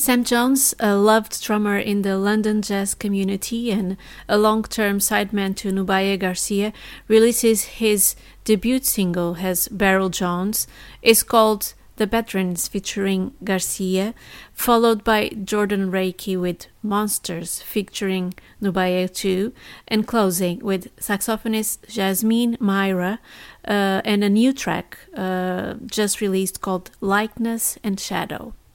Sam Jones, a loved drummer in the London jazz community and a long-term sideman to Nubia Garcia, releases his debut single as Beryl Jones. It's called The Veterans featuring Garcia, followed by Jordan Reiki with Monsters featuring Nubia too, and closing with saxophonist Jasmine Myra and a new track just released called Likeness and Shadow.